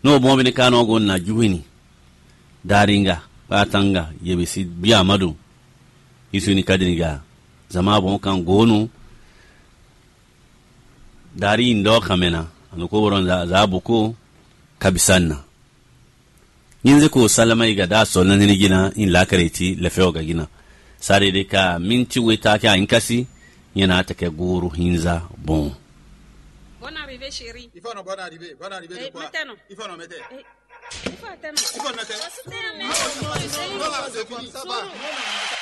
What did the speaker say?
no mo bene kano gon na juwini daringa batanga yebisi biya madu isuni kadiniga zama bon kan gonu dari ndo kamena anuko boron za buko kabisanna yinze ko salama iga da so nan ni gina in lakareti lafewa ga gina sare de ka minti weta ka in kasi yana ta ke guru hinza bon. Bonne arrivée chérie. Il faut non bonne arrivée de quoi? Il faut non mettre. Il faut attendre. Il faut mettre. C'est fini.